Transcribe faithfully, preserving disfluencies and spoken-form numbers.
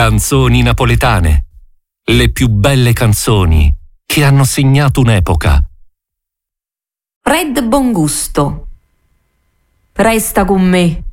Canzoni napoletane. Le più belle canzoni che hanno segnato un'epoca. Fred Bongusto. Resta con me.